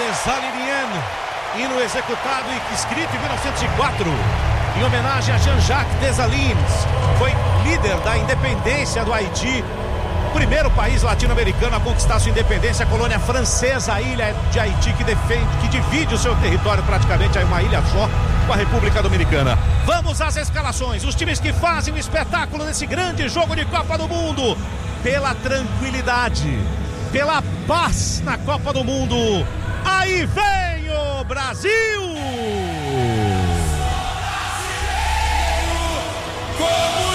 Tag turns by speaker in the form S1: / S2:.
S1: Les Algériens, hino executado e escrito em 1904, em homenagem a Jean-Jacques Dessalines, foi líder da independência do Haiti, primeiro país latino-americano a conquistar sua independência, a colônia francesa, a ilha de Haiti, que divide o seu território praticamente, é uma ilha só, com a República Dominicana. Vamos às escalações, os times que fazem o espetáculo nesse grande jogo de Copa do Mundo, pela tranquilidade, pela paz na Copa do Mundo. Aí vem o Brasil!